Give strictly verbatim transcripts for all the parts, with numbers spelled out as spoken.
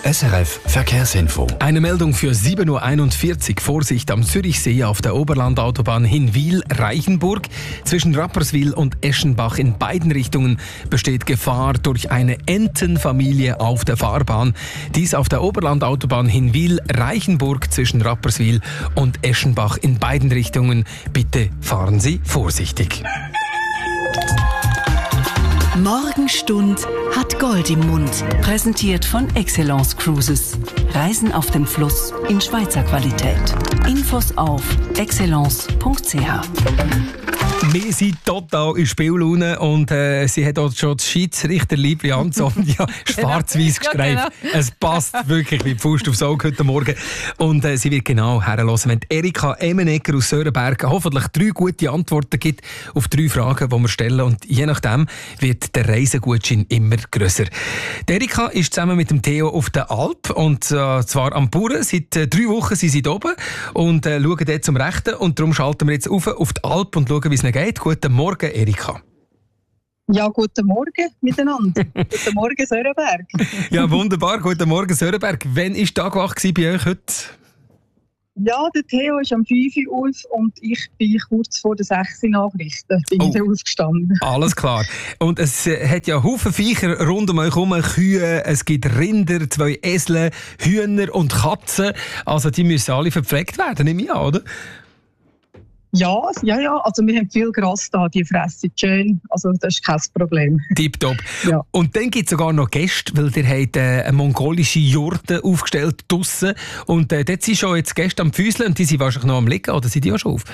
S R F Verkehrsinfo. Eine Meldung für sieben Uhr einundvierzig. Vorsicht am Zürichsee auf der Oberlandautobahn Hinwil-Reichenburg. Zwischen Rapperswil und Eschenbach in beiden Richtungen besteht Gefahr durch eine Entenfamilie auf der Fahrbahn. Dies auf der Oberlandautobahn Hinwil-Reichenburg zwischen Rapperswil und Eschenbach in beiden Richtungen. Bitte fahren Sie vorsichtig. Morgenstund hat Gold im Mund. Präsentiert von Excellence Cruises. Reisen auf dem Fluss in Schweizer Qualität. Infos auf excellence punkt c h. Wir sind total in Spiellaune und äh, sie hat auch schon die Schiedsrichterliebe Ann-Sonja schwarz-weiß gestreift. Ja, genau. Es passt wirklich wie die Faust aufs Auge heute Morgen. Und äh, sie wird genau herhören, wenn Erika Emenegger aus Sörenberg hoffentlich drei gute Antworten gibt auf drei Fragen, die wir stellen. Und je nachdem wird der Reisegutschein immer grösser. Die Erika ist zusammen mit dem Theo auf der Alp und äh, zwar am Bauern. Seit äh, drei Wochen sind sie hier oben und äh, schauen dort zum Rechten. Und darum schalten wir jetzt auf, auf die Alp und schauen, wie es ihnen geht. Guten Morgen, Erika. Ja, guten Morgen miteinander. Guten Morgen, Sörenberg. Ja, wunderbar. Guten Morgen, Sörenberg. Wann war der Tag wach bei euch heute? Ja, der Theo ist am fünf Uhr auf und ich bin kurz vor der sechs Uhr Nachrichten bin Oh. ich aufgestanden. Alles klar. Und es äh, hat ja Haufen Viecher rund um euch herum. Kühe, es gibt Rinder, zwei Esel, Hühner und Katzen. Also die müssen alle verpflegt werden, nehme ich an, oder? Ja, ja, ja. Also wir haben viel Gras da, die fressen schön. Also das ist kein Problem. Tipptopp. Ja. Und dann gibt es sogar noch Gäste, weil ihr habt äh, eine mongolische Jurte aufgestellt draussen. Und äh, dort sind schon jetzt Gäste am Füßeln und die sind wahrscheinlich noch am Liegen, oder sind die auch schon auf?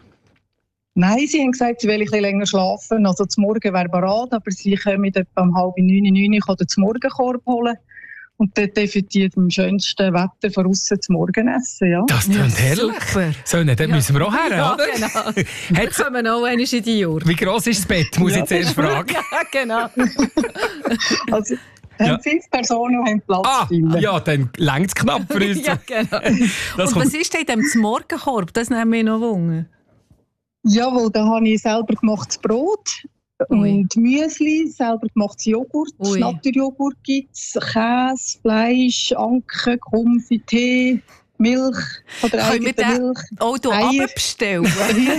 Nein, sie haben gesagt, sie wollen ein bisschen länger schlafen. Also zum Morgen wäre bereit, aber sie kommen etwa um halb neun, neun Uhr den Morgenkorb holen. Und dort dürfen die im schönsten Wetter von aussen zum Morgen essen. Ja. Das klingt herrlich. Super. So, dort müssen wir auch her, Ja, oder? genau. Wir Hat's- kommen auch einmal in die Jahre. Wie gross ist das Bett, muss ich zuerst fragen. Ja, genau. Also, Ja. haben fünf Personen haben Platz. Ah, drin. ja, dann längt es knapp für uns. Ja, genau. Das Und kommt- was ist denn in diesem Morgenkorb? Das nimmt mich noch Wunder. Jawohl, da habe ich selber gemachtes Brot Ui. und Müsli, selber gemachtes Joghurt, Ui. Naturjoghurt gibt es, Käse, Fleisch, Anke, Konfi, Tee, Milch von der Können wir eigenen den Milch. auch hier Eier. runterbestellen?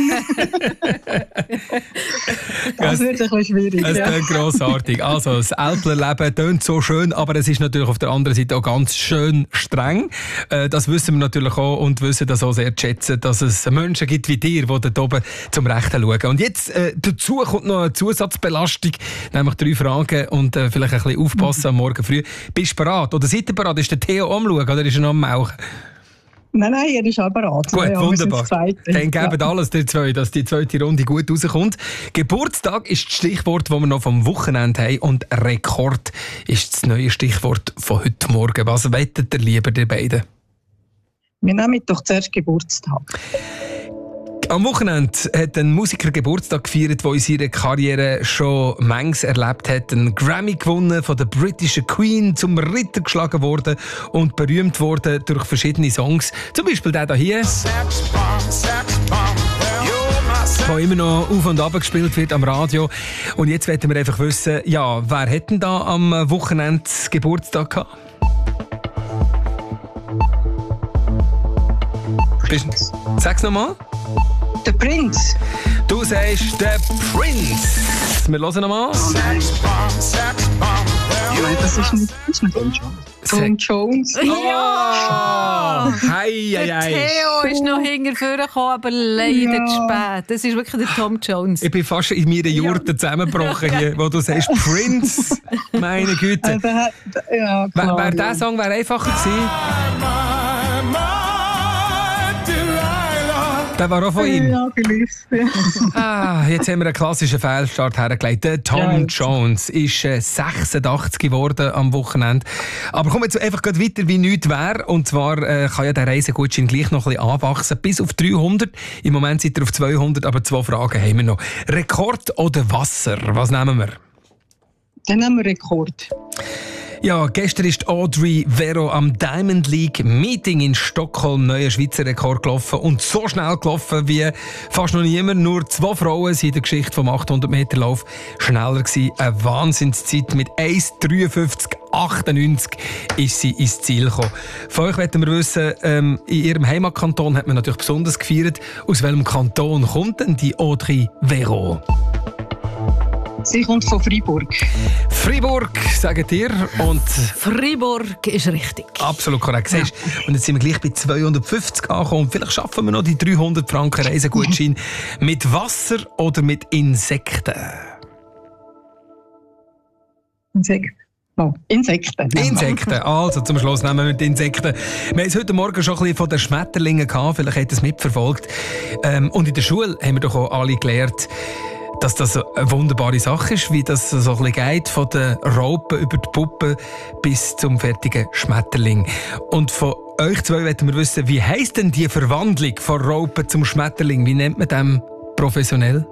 Das wird ein bisschen schwierig. Es Ja. klingt grossartig. Also, das Älplerleben tönt so schön, aber es ist natürlich auf der anderen Seite auch ganz schön streng. Äh, Das wissen wir natürlich auch und wissen das auch sehr zu schätzen, dass es Menschen gibt wie dir, die dort oben zum Rechten schauen. Und jetzt äh, dazu kommt noch eine Zusatzbelastung, nämlich drei Fragen und äh, vielleicht ein bisschen aufpassen am Morgen früh. Bist du bereit? Oder seid ihr bereit? Ist der Theo am Schauen oder ist er noch am Mauchen? Nein, nein, er ist auch bereit. Gut, ja, wir sind wunderbar. das Zweite. Dann geben Ja. alles der zwei, dass die zweite Runde gut rauskommt. Geburtstag ist das Stichwort, das wir noch vom Wochenende haben. Und Rekord ist das neue Stichwort von heute Morgen. Was wettet ihr lieber, die beiden? Wir nehmen doch zuerst Geburtstag. Am Wochenende hat ein Musiker Geburtstag gefeiert, der in seiner Karriere schon manches erlebt hat. Einen Grammy gewonnen, von der britischen Queen zum Ritter geschlagen worden und berühmt worden durch verschiedene Songs. Zum Beispiel der hier, der immer noch auf und ab gespielt wird am Radio. Und jetzt wollen wir einfach wissen, ja, wer hat denn da am Wochenende Geburtstag gehabt? Bist- Sag's nochmal. Der Prinz. Du sagst der Prince. Wir hören nochmal. Nein, das ist nicht, das ist nicht Tom Jones. Tom Jones. Ja! Hei, hei, Der hei. Theo ist noch hinterher gekommen, aber leider Ja. zu spät. Das ist wirklich der Tom Jones. Ich bin fast in meiner Jurte zusammengebrochen hier, wo du sagst Prince. Meine Güte. Äh, der hat, ja, Wer, klar, wer ja. dieser Song wäre einfacher gewesen? Der war auch von ihm. Ja, vielleicht. Ja. Ah, jetzt haben wir einen klassischen Fehlstart hergelegt. Der Tom Ja, jetzt. Jones ist äh, sechsundachtzig geworden am Wochenende. Aber kommen wir jetzt einfach gleich weiter, wie nichts wäre. Und zwar äh, kann ja der Reisegutschein gleich noch ein bisschen anwachsen. Bis auf dreihundert. Im Moment seid ihr auf zweihundert, aber zwei Fragen haben wir noch. Rekord oder Wasser? Was nehmen wir? Dann haben wir Rekord. Ja, gestern ist Audrey Vero am Diamond League Meeting in Stockholm neuer Schweizer Rekord gelaufen und so schnell gelaufen wie fast noch niemand. Nur zwei Frauen sind in der Geschichte vom achthundert Meter Lauf schneller gewesen. Eine Wahnsinnszeit mit eins dreiundfünfzig achtundneunzig ist sie ins Ziel gekommen. Von euch möchten wir wissen, ähm, in ihrem Heimatkanton hat man natürlich besonders gefeiert. Aus welchem Kanton kommt denn die Audrey Vero? Sie kommt von Freiburg. Freiburg, sagt ihr. Und Freiburg ist richtig. absolut korrekt. Siehst du? Und jetzt sind wir gleich bei zweihundertfünfzig angekommen. Und vielleicht schaffen wir noch die dreihundert Franken Reisegutschein mit Wasser oder mit Insekten. Insekten. Oh, Insekten. Insekten. Also, zum Schluss nehmen wir die Insekten. Wir haben es heute Morgen schon ein bisschen von den Schmetterlingen gehabt. Vielleicht habt ihr es mitverfolgt. Ähm, und in der Schule haben wir doch auch alle gelernt, dass das eine wunderbare Sache ist, wie das so ein bisschen geht, von der Raupe über die Puppe bis zum fertigen Schmetterling. Und von euch zwei wollen wir wissen, wie heisst denn die Verwandlung von Raupe zum Schmetterling? Wie nennt man das professionell?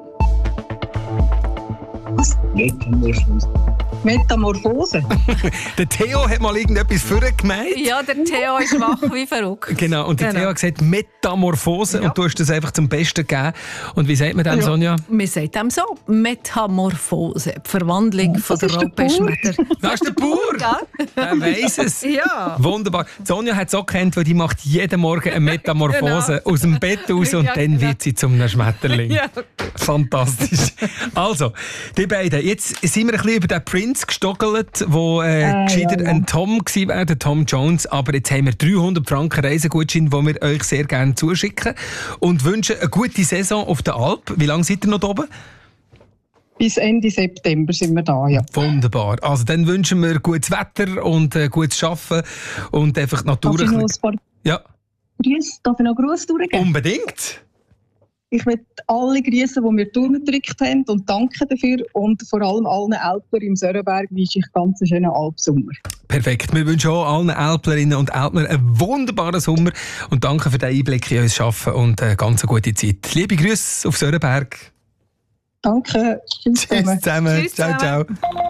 Was? Metamorphose. Der Theo hat mal irgendetwas vorher gemeint. Ja, der Theo ist wach wie verrückt. Genau, und der Genau. Theo hat gesagt Metamorphose Ja. und du hast das einfach zum Besten gegeben. Und wie sagt man dann, Ja. Sonja? Wir sagen dem so, Metamorphose, die Verwandlung von der ist der Raupe in Bauer. Schmetter. Das ist der Bauer! Ja. Der weiss es. Ja. Wunderbar. Sonja hat es auch gekannt, weil die macht jeden Morgen eine Metamorphose aus dem Bett raus und Ja, dann genau. wird sie zum einem Schmetterling. Ja. Fantastisch. Also, die beiden. Jetzt sind wir ein bisschen über den Prince gestockelt, wo äh, Äh, gescheiter ja, ja. ein Tom gewesen wäre, der Tom Jones. Aber jetzt haben wir dreihundert Franken Reisegutschein, die wir euch sehr gerne zuschicken und wünschen eine gute Saison auf der Alp. Wie lange seid ihr noch da oben? Bis Ende September sind wir da, ja. Wunderbar. Also dann wünschen wir gutes Wetter und äh, gutes Arbeiten und einfach die Natur. Darf ich ein noch bisschen- ein paar Ja, Grüße, darf ich noch Grüße durchgeben? unbedingt. Ich möchte alle grüßen, die mir durchgedrückt haben und danke dafür. Und vor allem allen Alpern im Sörenberg wünsche ich ganz einen schönen Alpsommer. Perfekt. Wir wünschen auch allen Alplerinnen und Alpner einen wunderbaren Sommer und danke für den Einblick in unser Arbeiten und eine ganz gute Zeit. Liebe Grüße auf Sörenberg. Danke. Tschüss zusammen. Tschüss zusammen. Tschüss ciao, ciao.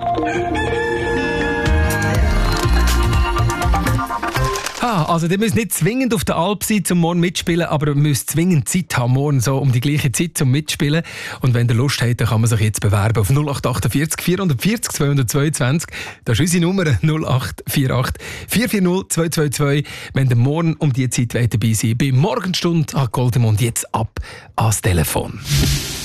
Ah, also ihr müsst nicht zwingend auf der Alp sein, um morgen mitspielen, aber ihr müsst zwingend Zeit haben, morgen so um die gleiche Zeit zum Mitspielen. Und wenn ihr Lust habt, dann kann man sich jetzt bewerben auf null acht achtundvierzig vierhundertvierzig zweihundertzweiundzwanzig. Das ist unsere Nummer null acht vier acht vier vier null zwei zwei zwei. Wenn ihr morgen um diese Zeit dabei seid, bei Morgenstunde an Goldemund jetzt ab ans Telefon.